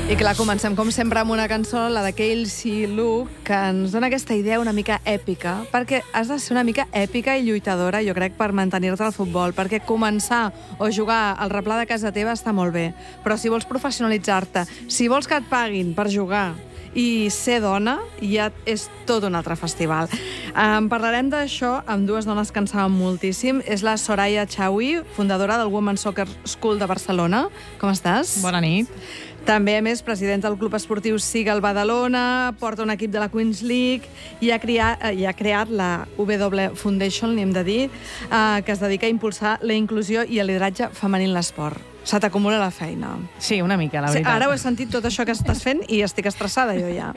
I clar, comencem com sempre amb una cançó, la de Kelsey Luke, que ens dona aquesta idea una mica èpica, perquè has de ser una mica èpica i lluitadora, jo crec, per mantenir-te al futbol, perquè començar o jugar al replà de casa teva està molt bé, però si vols professionalitzar-te, si vols que et paguin per jugar i ser dona, ja és tot un altre festival. Parlarem d'això amb dues dones que en saben moltíssim. És la Soraya Chawi, fundadora del Women's Soccer School de Barcelona. Com estàs? Bona nit. També, a més, presidenta del Club Esportiu Siga Badalona, porta un equip de la Queens League i ha creat la W Foundation, li hem de dir, que es dedica a impulsar la inclusió i el lideratge femení en l'esport. Se t'acumula la feina. Sí, una mica, la veritat. Ara ho he sentit tot això que estàs fent i estic estressada jo ja.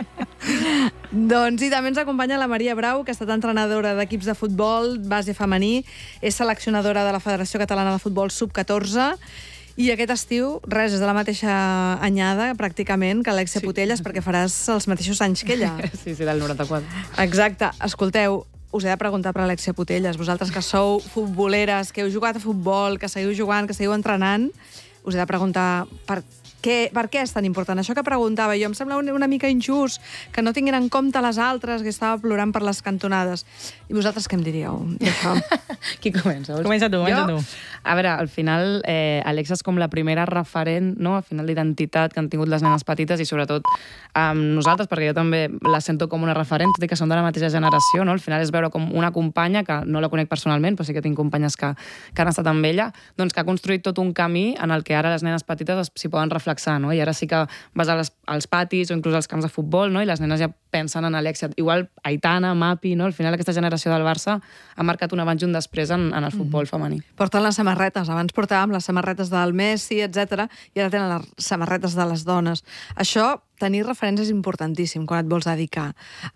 Doncs i també ens acompanya la Maria Brau, que ha estat entrenadora d'equips de futbol, base femení, és seleccionadora de la Federació Catalana de Futbol Sub-14, i aquest estiu, res, és de la mateixa anyada, pràcticament, que Alexia Putellas, perquè faràs els mateixos anys que ella. Sí, del 94. Exacte. Escolteu, us he de preguntar per Alexia Putellas. Vosaltres que sou futboleres, que heu jugat a futbol, que seguiu jugant, que seguiu entrenant, us he de preguntar per què és tan important? Això que preguntava jo, em sembla una mica injust, que no tinguin en compte les altres, que estava plorant per les cantonades. I vosaltres què em diríeu d'això? Qui comença? Comença tu. A veure, al final, Alexa és com la primera referent, no?, al final d'identitat que han tingut les nenes petites i sobretot nosaltres, perquè jo també la sento com una referent, tot i que som de la mateixa generació, no? Al final és veure com una companya, que no la conec personalment, però sí que tinc companyes que han estat amb ella, doncs que ha construït tot un camí en el que ara les nenes petites s'hi poden reflexar, no? I ara sí que vas als patis o inclús als camps de futbol, no? I les nenes ja pensen en Alexia. Igual Aitana, Mapi, no? Al final aquesta generació del Barça ha marcat un abans i un després en el futbol femení. Porten les samarretes. Abans portàvem les samarretes del Messi, etc. I ara tenen les samarretes de les dones. Això, tenir referents és importantíssim quan et vols dedicar.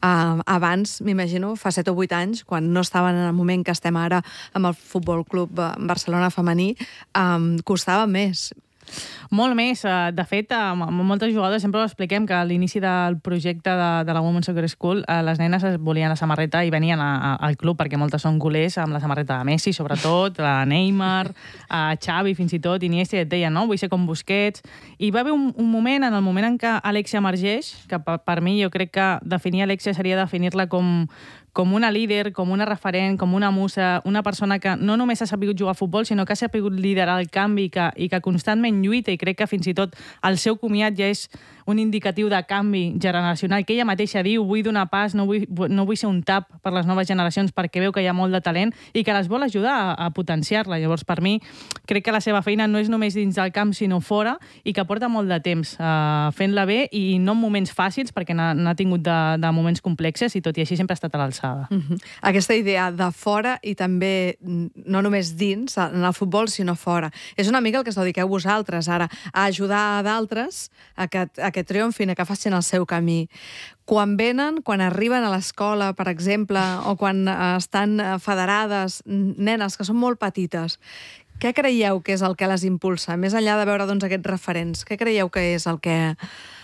Abans, m'imagino, fa 7 o 8 anys, quan no estaven en el moment que estem ara amb el Futbol Club Barcelona femení, costava més. Molt més. De fet, moltes jugadores sempre ho expliquem, que a l'inici del projecte de la Women's Soccer School les nenes es volien la samarreta i venien al club, perquè moltes són culers amb la samarreta de Messi, sobretot, la Neymar, Xavi, fins i tot, Iniesta, i et deien, no?, vull ser com Busquets. I va haver un moment, en el moment en què Alexia emergeix, que per mi jo crec que definir Alexia seria definir-la com una líder, com una referent, com una musa, una persona que no només ha sabut jugar a futbol, sinó que ha sabut liderar el canvi i que constantment lluita, i crec que fins i tot el seu comiat ja és un indicatiu de canvi generacional, que ella mateixa diu, vull donar pas, no vull ser un tap per les noves generacions, perquè veu que hi ha molt de talent i que les vol ajudar a potenciar-la. Llavors, per mi, crec que la seva feina no és només dins del camp, sinó fora, i que porta molt de temps fent-la bé, i no en moments fàcils, perquè n'ha tingut de moments complexes, i tot i així sempre ha estat a l'alçada. Aquesta idea de fora i també no només dins, en el futbol, sinó fora. És una mica el que us dediqueu vosaltres ara, a ajudar a d'altres a que triomfin, a que facin el seu camí. Quan venen, quan arriben a l'escola, per exemple, o quan estan federades, nenes que són molt petites, què creieu que és el que les impulsa? Més enllà de veure aquests referents, què creieu que és el que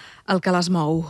les mou?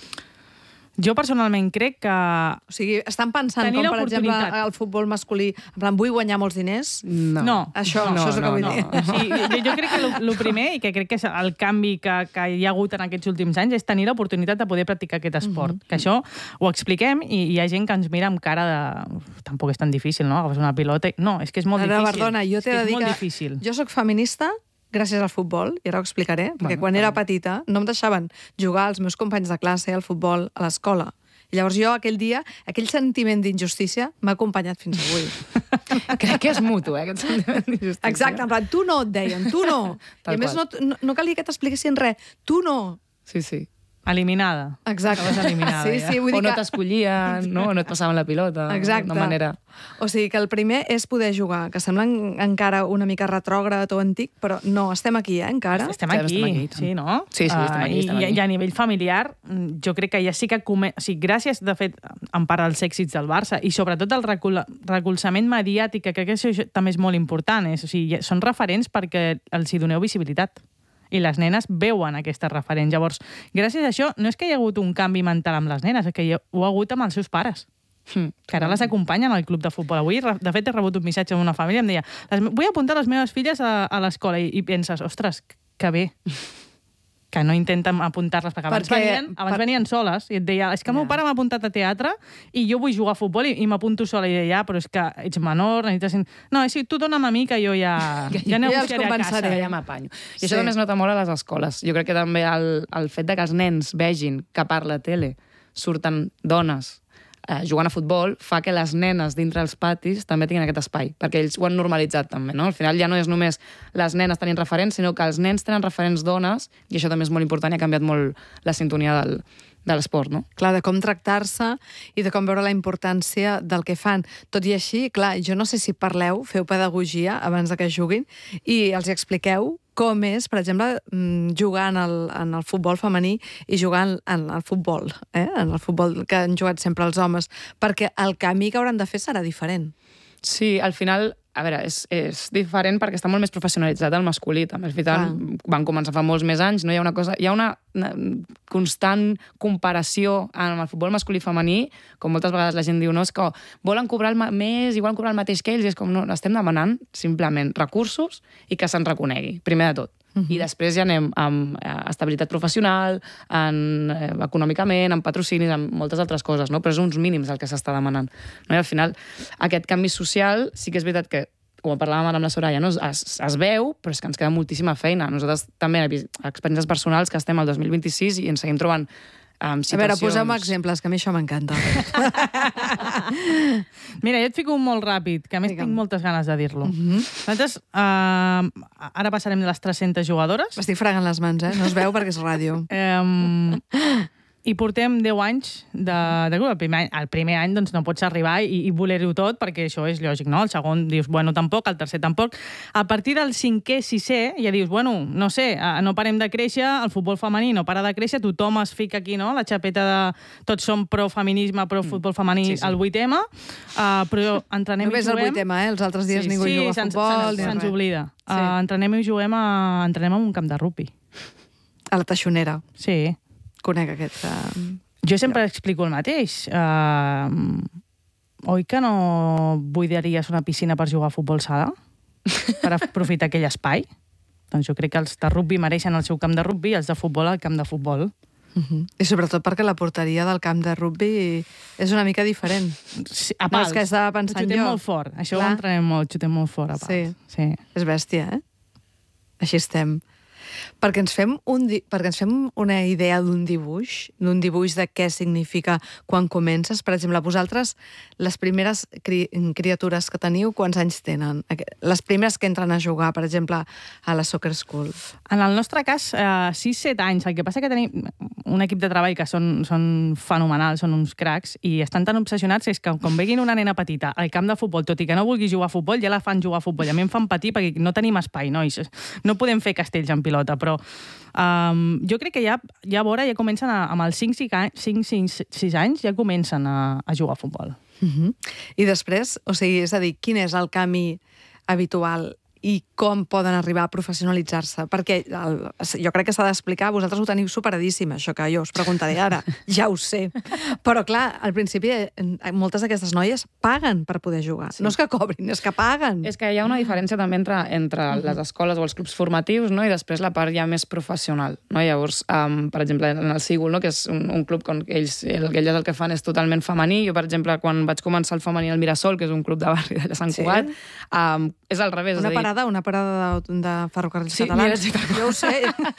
Jo personalment crec que... O sigui, estan pensant com, per exemple, el futbol masculí, en plan, vull guanyar molts diners? No. Això és el que vull dir. Sí, jo crec que el primer, i que crec que és el canvi que hi ha hagut en aquests últims anys, és tenir l'oportunitat de poder practicar aquest esport. Que això ho expliquem i hi ha gent que ens mira amb cara de... Tampoc és tan difícil, no? Agafes una pilota i... No, és que és molt difícil. Perdona, jo t'he de dir que jo soc feminista gràcies al futbol, i ara ho explicaré, perquè quan era petita no em deixaven jugar els meus companys de classe al futbol a l'escola. I llavors jo, aquell dia, aquell sentiment d'injustícia m'ha acompanyat fins avui. Crec que és mutu, aquest sentiment d'injustícia. Exacte, en plan, tu no, et deien, tu no. I a més no calia que t'expliquessin res, tu no. Sí. Eliminada. Exacte. Eliminada, sí, vull dir o no t'escollien, no? O no et passaven la pilota. Exacte. D'una manera... O sigui que el primer és poder jugar, que sembla encara una mica retrògrad o antic, però no, estem aquí, encara. Estem aquí, sí, no? Sí, estem aquí. I a nivell familiar, jo crec que ja sí que... O sigui, gràcies, de fet, en part als èxits del Barça, i sobretot el recolzament mediàtic, que crec que això també és molt important. O sigui, són referents perquè els hi doneu visibilitat. I les nenes veuen aquestes referents. Llavors, gràcies a això, no és que hi ha hagut un canvi mental amb les nenes, és que ho ha hagut amb els seus pares. Que ara les acompanyen al club de futbol. Avui, de fet, he rebut un missatge d'una família, em deia, vull apuntar les meves filles a l'escola, i penses, ostres, que bé. que no intenten apuntar-les, perquè abans venien soles i et deia, és que el meu pare m'ha apuntat a teatre i jo vull jugar a futbol i m'apunto sola. I deia, però és que ets menor, necessites... No, és tu dona'm a mi que jo ja negociaré a casa. Ja m'apanyo. I això també es nota molt a les escoles. Jo crec que també el fet de que els nens vegin que per la tele surten dones jugant a futbol fa que les nenes dintre els patis també tinguin aquest espai, perquè ells ho han normalitzat també, no? Al final ja no és només les nenes tenint referents, sinó que els nens tenen referents dones, i això també és molt important i ha canviat molt la sintonia de l'esport, no? Clar, de com tractar-se i de com veure la importància del que fan. Tot i així, clar, jo no sé si parleu, feu pedagogia abans de que juguin i els expliqueu com és, per exemple, jugar en el futbol femení i jugar en el futbol, en el futbol que han jugat sempre els homes, perquè el camí que hauran de fer serà diferent. Sí, al final, a veure, és diferent perquè està molt més professionalitzat el masculí, també. Al final van començar fa molts més anys, no? Hi ha una constant comparació amb el futbol masculí i femení, com moltes vegades la gent diu, no, és que volen cobrar més i volen cobrar el mateix que ells, i és com, no, estem demanant simplement recursos i que se'n reconegui, primer de tot. I després ja anem amb estabilitat professional, econòmicament, amb patrocinis, amb moltes altres coses, no? Però és uns mínims el que s'està demanant. No? I al final, aquest canvi social, sí que és veritat que, ho parlàvem ara amb la Soraya, no? es veu, però és que ens queda moltíssima feina. Nosaltres també, experiències personals, que estem al 2026 i ens seguim trobant situacions... A veure, poseu-me exemples, que a mi això m'encanta. Mira, jo et fico un molt ràpid, que a més tinc moltes ganes de dir-lo. Nosaltres, ara passarem de les 300 jugadores. M'estic fregant les mans, no es veu perquè és ràdio. I portem 10 anys de grup. El primer any doncs, no pots arribar i voler-ho tot, perquè això és lògic, no? El segon dius, bueno, tampoc, el tercer tampoc. A partir del 5è, 6è, ja dius, bueno, no sé, no parem de créixer, el futbol femení no para de créixer, tothom es fica aquí, no?, la xapeta de tots som pro-feminisme, pro-futbol femení, al 8M, però entrenem només i juguem... Només el 8M, els altres dies ningú juga a futbol. Se'ns oblida. Entrenem i juguem entrenem en un camp de rugby. A la Teixonera. Sí. Conec aquest... Jo sempre explico el mateix. Oi que no buidaries una piscina per jugar a futbol sala? Per aprofitar aquell espai? Doncs jo crec que els de rugby mereixen el seu camp de rugby i els de futbol el camp de futbol. I sobretot perquè la porteria del camp de rugby és una mica diferent. Sí, a pals. No, és que estava pensant xutem molt fort. Això ho entrenem molt, xutem molt fort a pals. Sí. És bèstia, Així estem. Perquè ens fem una idea d'un dibuix de què significa quan comences. Per exemple, vosaltres, les primeres criatures que teniu, quants anys tenen? Les primeres que entren a jugar, per exemple, a la Soccer School. En el nostre cas, 6-7 anys. El que passa que tenim un equip de treball que són fenomenals, són uns cracs, i estan tan obsessionats és que quan veguin una nena petita al camp de futbol, tot i que no vulgui jugar a futbol, ja la fan jugar a futbol. I a mi em fan patir perquè no tenim espai, nois. No podem fer castells en pilota, però jo crec que ja a vora ja comencen amb els 5-6 anys ja comencen a jugar a futbol. I després, o sigui, és a dir, quin és el camí habitual i com poden arribar a professionalitzar-se? Perquè jo crec que s'ha d'explicar, vosaltres ho teniu superadíssim, això que jo us preguntaré ara, ja ho sé. Però clar, al principi moltes d'aquestes noies paguen per poder jugar. Sí. No és que cobrin, és que paguen. És que hi ha una diferència també entre les escoles o els clubs formatius, no? I després la part ja més professional. No? Llavors, per exemple, en el Sigul, no? Que és un club on ells el que fan és totalment femení. Jo, per exemple, quan vaig començar el femení al Mirasol, que és un club de barri de Sant Cugat, és al revés. Una parada de ferrocarrils catalans. Jo ho sé.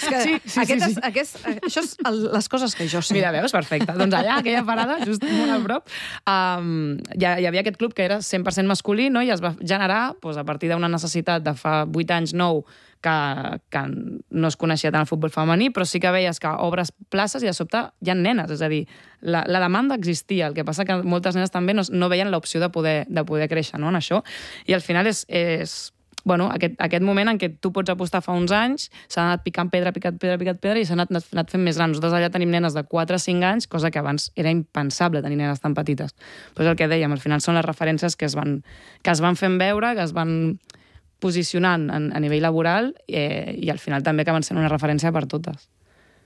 Això és les coses que jo sé. Mira, veus? Perfecte. Doncs allà, aquella parada, just molt a prop, hi havia aquest club que era 100% masculí, no? I es va generar, a partir d'una necessitat de fa 8 anys, 9, que no es coneixia tant el futbol femení, però sí que veies que obres places i de sobte hi ha nenes. És a dir, la demanda existia. El que passa que moltes nenes també no veien l'opció de poder créixer, no? En això. I al final és aquest moment en què tu pots apostar fa uns anys, s'ha anat picant pedra i s'ha anat fent més gran. Nosaltres allà tenim nenes de 4 a 5 anys, cosa que abans era impensable tenir nenes tan petites. Però és el que dèiem, al final són les referències que es van fent veure, que es van posicionant a nivell laboral i al final també acaben sent una referència per totes.